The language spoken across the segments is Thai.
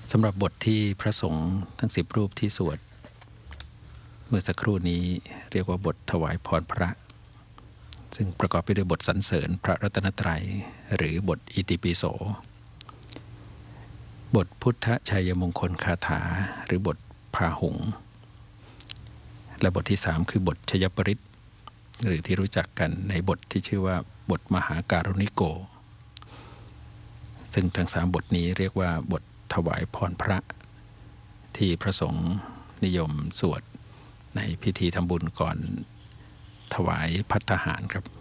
สำหรับบทที่พระสงฆ์ทั้ง10รูปที่สวดเมื่อสักครู่นี้เรียกว่าบทถวายพรพระซึ่งประกอบไปด้วยบทสรรเสริญพระรัตนตรัยหรือบทอิติปิโสบทพุทธชัยมงคลคาถาหรือบทพาหุงและบทที่3คือบทชยปริตหรือที่รู้จักกันในบทที่ชื่อว่าบทมหาการุณิโกซึ่งทั้ง3บทนี้เรียกว่าบทถวายพรพระที่พระสงฆ์นิยมสวดในพิธีทำบุญก่อนถวายภัตตาหารครับ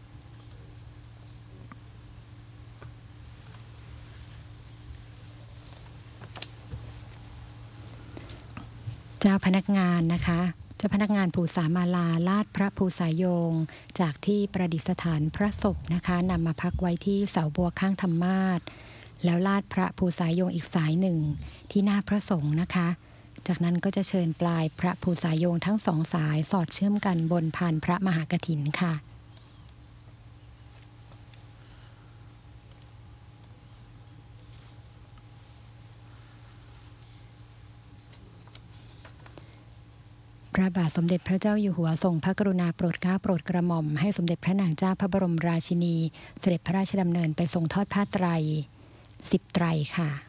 เจ้าพนักงานนะคะเจ้าพนักงานภูษามาลาลาดพระภูษาโยงจากที่ประดิษฐานพระศพนะคะนำมาพักไว้ที่เสาบัวข้างธรรมาสน์แล้วลาดพระภูษาโยงอีกสายหนึ่งที่หน้าพระสงฆ์นะคะจากนั้นก็จะเชิญปลายพระภูษาโยงทั้งสองสายสอดเชื่อมกันบนพานพระมหากฐินค่ะพระบาทสมเด็จพระเจ้าอยู่หัวทรงพระกรุณาโปรดเกล้าโปรดกระหม่อมให้สมเด็จพระนางเจ้าพระบรมราชินีเสด็จพระราชดำเนินไปทรงทอดผ้าไตร10 ไตรค่ะ